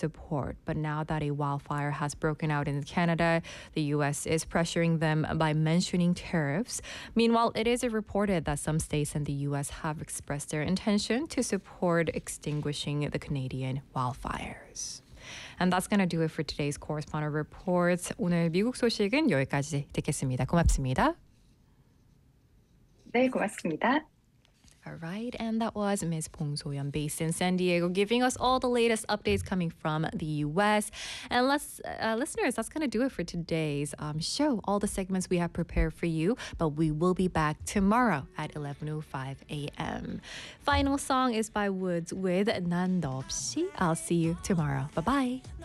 support. But now that a wildfire has broken out in Canada, the U.S. is pressuring them by mentioning tariffs. Meanwhile, it is reported that some states in the U.S. have expressed their intention to support extinguishing the Canadian wildfires. And that's going to do it for today's correspondent reports. 오늘 미국 소식은 여기까지 듣겠습니다. 고맙습니다. 네, 고맙습니다. All right, and that was Ms. Bong So-yeon based in San Diego, giving us all the latest updates coming from the U.S. And listeners, that's going to do it for today's show. All the segments we have prepared for you, but we will be back tomorrow at 11:05 a.m. Final song is by Woods with 난 너 없이. I'll see you tomorrow. Bye-bye.